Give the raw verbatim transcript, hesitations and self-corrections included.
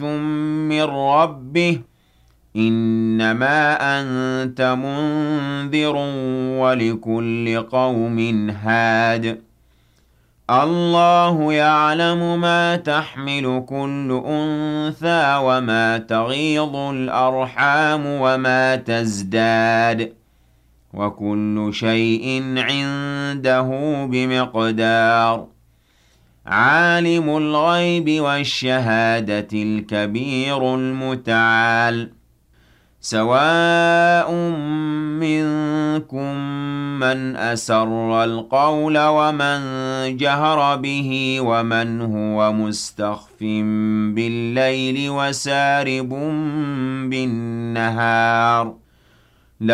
من ربه إنما أنت منذر ولكل قوم هاد الله يعلم ما تحمل كل أنثى وما تغيض الأرحام وما تزداد وكل شيء عنده بمقدار عالم الغيب والشهادة الكبير المتعال سواء منكم من أسر القول ومن جهر به ومن هو مستخف بالليل وسارب بالنهار